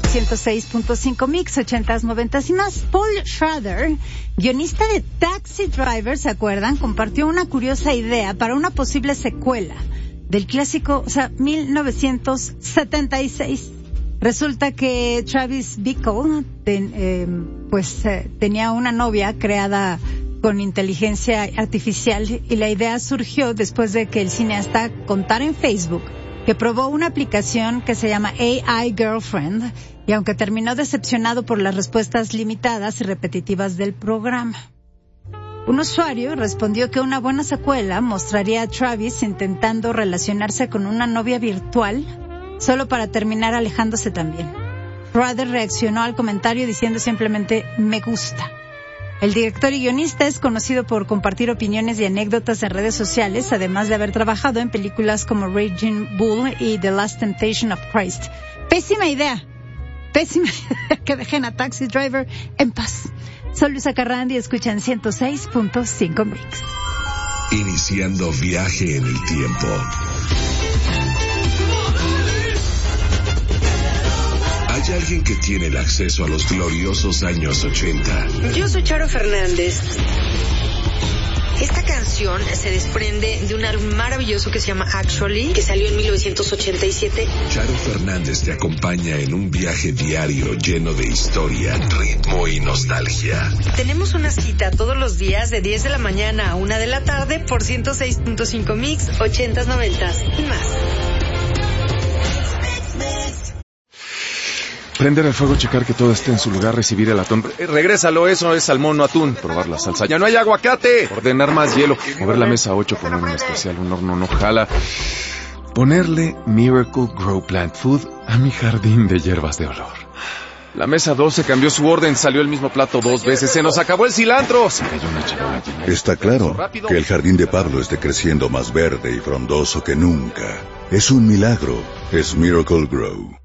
106.5 Mix, 80s, 90s y más. Paul Schrader, guionista de Taxi Driver, ¿se acuerdan? Compartió una curiosa idea para una posible secuela del clásico, 1976. Resulta que Travis Bickle tenía una novia creada con inteligencia artificial y la idea surgió después de que el cineasta contara en Facebook que probó una aplicación que se llama AI Girlfriend y aunque terminó decepcionado por las respuestas limitadas y repetitivas del programa. Un usuario respondió que una buena secuela mostraría a Travis intentando relacionarse con una novia virtual solo para terminar alejándose también. Schrader reaccionó al comentario diciendo simplemente "me gusta". El director y guionista es conocido por compartir opiniones y anécdotas en redes sociales, además de haber trabajado en películas como Raging Bull y The Last Temptation of Christ. Pésima idea que dejen a Taxi Driver en paz. Soy Luisa Carrandi y escuchan 106.5 Mix. Iniciando viaje en el tiempo. Hay alguien que tiene el acceso a los gloriosos años 80. Yo soy Charo Fernández. Esta canción se desprende de un álbum maravilloso que se llama Actually, que salió en 1987. Charo Fernández te acompaña en un viaje diario lleno de historia, ritmo y nostalgia. Tenemos una cita todos los días de 10 de la mañana a 1 de la tarde por 106.5 Mix, 80s, 90s y más. Prender el fuego, checar que todo esté en su lugar, recibir el atún. Regrésalo, eso es salmón, no atún. Probar la salsa. ¡Ya no hay aguacate! Ordenar más hielo. Mover la mesa 8, poner un especial, un horno no jala. Ponerle Miracle Grow Plant Food a mi jardín de hierbas de olor. La mesa 12 cambió su orden, salió el mismo plato 2 veces. ¡Se nos acabó el cilantro! Se cayó una charola llena. Está claro que el jardín de Pablo esté creciendo más verde y frondoso que nunca. Es un milagro. Es Miracle Grow.